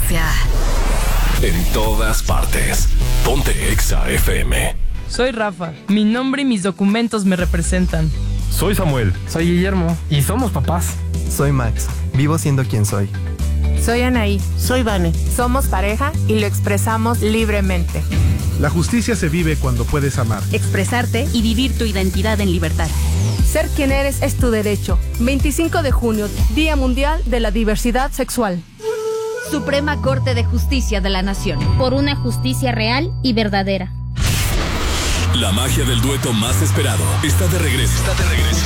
frecuencia. En todas partes. Ponte Exa FM. Soy Rafa. Mi nombre y mis documentos me representan. Soy Samuel. Soy Guillermo. Y somos papás. Soy Max. Vivo siendo quien soy. Soy Anaí. Soy Vane. Somos pareja y lo expresamos libremente. La justicia se vive cuando puedes amar, expresarte y vivir tu identidad en libertad. Ser quien eres es tu derecho. 25 de junio, Día Mundial de la Diversidad Sexual. Suprema Corte de Justicia de la Nación. Por una justicia real y verdadera. La magia del dueto más esperado está de regreso.